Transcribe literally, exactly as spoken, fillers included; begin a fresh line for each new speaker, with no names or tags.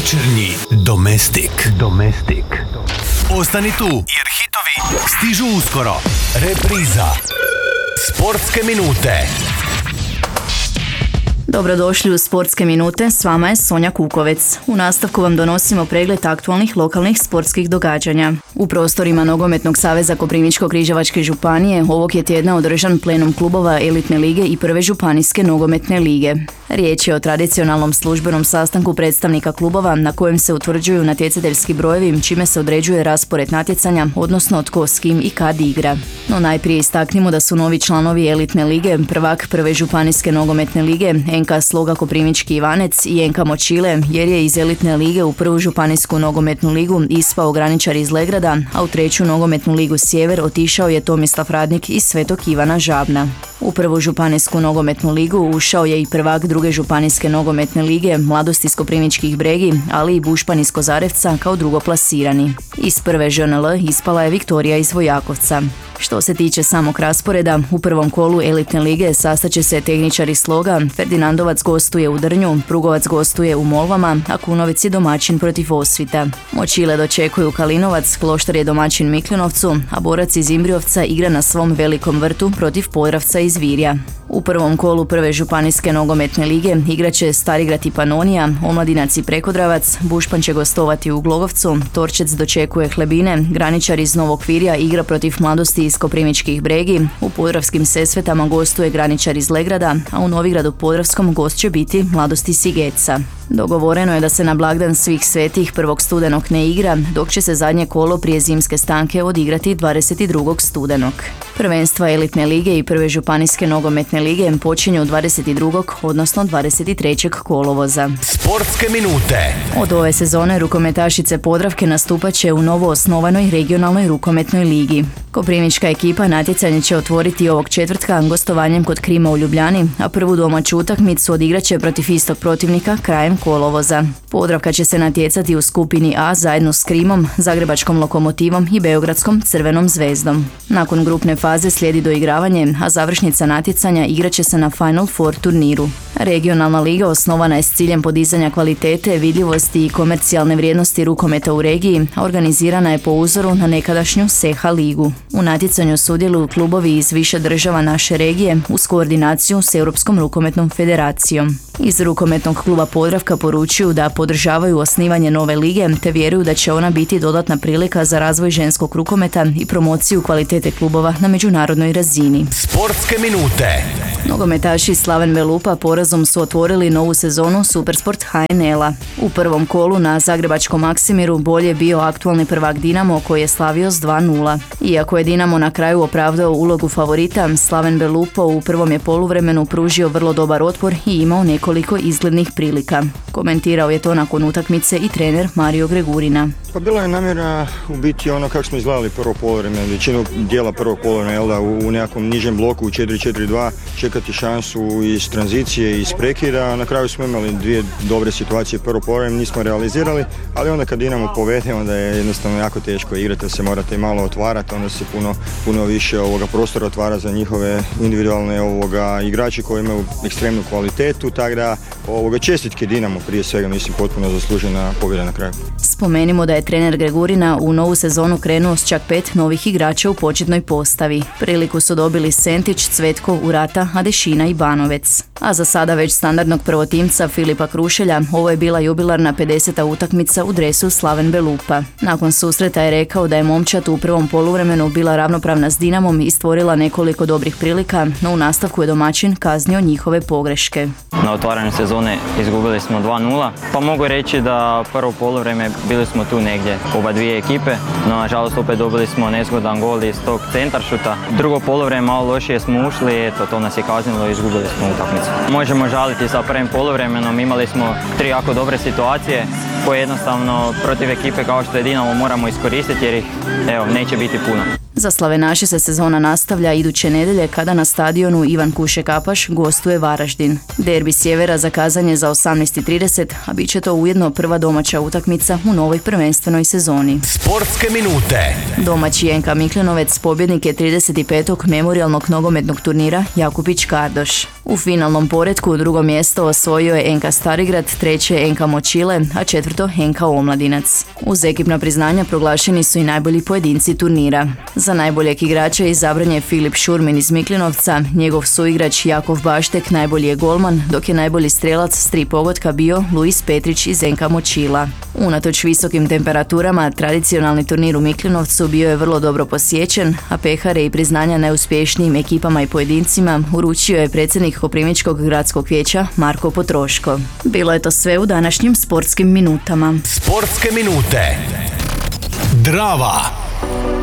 Večernji domestik. Domestik. Ostani tu jer hitovi stižu uskoro. Repriza. Sportske minute.
Dobrodošli u Sportske minute, s vama je Sonja Kukovec. U nastavku vam donosimo pregled aktualnih lokalnih sportskih događanja. U prostorima Nogometnog saveza Koprivničko-križevačke županije ovog je tjedna održan plenum klubova elitne lige i prve županijske nogometne lige. Riječ je o tradicionalnom službenom sastanku predstavnika klubova na kojem se utvrđuju natjecateljski brojevi, čime se određuje raspored natjecanja, odnosno tko s kim i kad igra. No najprije istaknimo da su novi članovi elitne lige, prvak prve županijske nogometne lige, en ka Sloga Koprivnički Ivanec i en ka Močile, jer je iz elitne lige u prvu županijsku nogometnu ligu ispao graničar iz Legrada, a u treću nogometnu ligu Sjever otišao je Tomislav Radnik iz Svetog Ivana Žabna. U prvu županijsku nogometnu ligu ušao je i prvak druge županijske nogometne lige, Mladost iz Koprivničkih Bregi, ali i Bušpan iz Kozarevca kao drugoplasirani. Iz prve ž en el ispala je Viktorija iz Vojakovca. Što se tiče samog rasporeda, u prvom kolu elitne lige sastaće se tehničar iz Sloga, Ferdinandovac gostuje u Drnju, Prugovac gostuje u Molvama, a Kunovec je domaćin protiv Osvita. Močile dočekuju Kalinovac, Kloštar je domaćin Miklinovcu, a Borac iz Imbriovca igra na svom Velikom Vrtu protiv Podravca iz Virja. U prvom kolu prve županijske nogometne lige igraće Starigrad i Panonija, Omladinac i Prekodravac, Bušpan će gostovati u Glogovcu, Torčec dočekuje Hlebine, graničar iz Novog Virja igra protiv Mladosti iz Koprivničkih Bregi, u Podravskim Sesvetama gostuje graničar iz Legrada, a u Novigradu Podravskom gost će biti Mladost iz Sigeca. Dogovoreno je da se na blagdan Svih svetih prvog studenog ne igra, dok će se zadnje kolo prije zimske stanke odigrati dvadeset drugog studenog. Prvenstva elitne lige i prve županijske nogometne lige počinju dvadeset drugog odnosno dvadeset trećeg kolovoza.
Sportske minute.
Od ove sezone rukometašice Podravke nastupat će u novo osnovanoj regionalnoj rukometnoj ligi. Koprivnička ekipa natjecanje će otvoriti ovog četvrtka gostovanjem kod Krima u Ljubljani, a prvu domaću utakmicu odigraće protiv istog protivnika krajem kolovoza. Podravka će se natjecati u skupini A zajedno s Krimom, Zagrebačkom Lokomotivom i Beogradskom Crvenom zvezdom. Nakon grupne faze slijedi doigravanje, a završnica natjecanja igraće se na Final Four turniru. Regionalna liga osnovana je s ciljem podizanja kvalitete, vidljivosti i komercijalne vrijednosti rukometa u regiji, a organizirana je po uzoru na nekadašnju S E H A ligu. U natjecanju sudjeluju klubovi iz više država naše regije uz koordinaciju s Europskom rukometnom federacijom. Iz rukometnog kluba Podravka poručuju da podržavaju osnivanje nove lige te vjeruju da će ona biti dodatna prilika za razvoj ženskog rukometa i promociju kvalitete klubova na međunarodnoj razini.
Sportske minute.
Nogometaši Slaven Belupa porazom su otvorili novu sezonu Supersport ha en el a. U prvom kolu na zagrebačkom Maksimiru bolje je bio aktualni prvak Dinamo koji je slavio s dva nula. Iako je Dinamo na kraju opravdao ulogu favorita, Slaven Belupo u prvom je poluvremenu pružio vrlo dobar otpor i imao nekoliko izglednih prilika. Komentirao je to nakon utakmice i trener Mario Gregurina.
Pa bila je namjera u biti ono kako smo izgledali prvo poluvreme, većinu dijela prvog poluvremena u, u nekakvom nižem bloku u četiri četiri dva, čekati šansu iz tranzicije i iz prekida. Na kraju smo imali dvije dobre situacije prvo poluvreme, nismo realizirali, ali onda kad Dinamo povede, onda je jednostavno jako teško igrati, se morate malo otvarati, onda se puno, puno više ovoga prostora otvara za njihove individualne ovoga igrače koji imaju ekstremnu kvalitetu, tako da ovoga čestitke Dinamo prije svega, mislim, potpuno zaslužena pobjeda na kraju.
Spomenimo da je trener Gregurina u novu sezonu krenuo s čak pet novih igrača u početnoj postavi. Priliku su dobili Sentić, Cvetko, Urata, Adešina i Banovec. A za sada već standardnog prvotimca Filipa Krušelja, ovo je bila jubilarna pedeseta utakmica u dresu Slaven Belupa. Nakon susreta je rekao da je momčad u prvom poluvremenu bila ravnopravna s Dinamom i stvorila nekoliko dobrih prilika, no u nastavku je domaćin kaznio njihove pogreške.
Na otvaranju sezone izgubili smo dva nula, pa mogu reći da prvo poluvreme bili smo tu negdje, oba dvije ekipe, no nažalost opet dobili smo nezgodan gol iz tog centaršuta. Drugo poluvreme malo lošije smo ušli, eto to nas je kaznilo i izgubili smo utakmicu. Možemo žaliti sa prvim poluvremenom, imali smo tri jako dobre situacije koje jednostavno protiv ekipe kao što je Dinamo moramo iskoristiti jer ih evo, neće biti puno.
Za Slavenaše se sezona nastavlja iduće nedjelje kada na stadionu Ivan Kuše-Kapaš gostuje Varaždin. Derbi sjevera zakazan je za osamnaest i trideset, a bit će to ujedno prva domaća utakmica u novoj prvenstvenoj sezoni.
Sportske minute.
Domaći en ka Miklinovec pobjednik je trideset petog memorijalnog nogometnog turnira Jakupić Kardoš. U finalnom poretku drugo mjesto osvojio je en ka Starigrad, treće en ka Močile, a četvrto en ka Omladinac. Uz ekipna priznanja proglašeni su i najbolji pojedinci turnira. Za najboljeg igrača izabran je Filip Šurmin iz Miklinovca, njegov suigrač Jakov Baštek najbolji je golman, dok je najbolji strelac s tri pogotka bio Luis Petrić iz en ka Močila. Unatoč visokim temperaturama, tradicionalni turnir u Miklinovcu bio je vrlo dobro posjećen, a pehare i priznanja najuspješnijim ekipama i pojedincima uručio je predsjednik Koprivničkog gradskog vijeća Marko Potroško. Bilo je to sve u današnjim sportskim minutama.
Sportske minute. Drava.